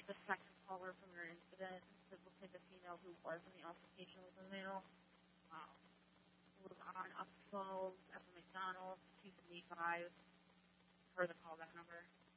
the second caller from your incident. It looks like the female who was in the altercation was a male. It was on up 12 at the McDonald's, 275, per the callback number.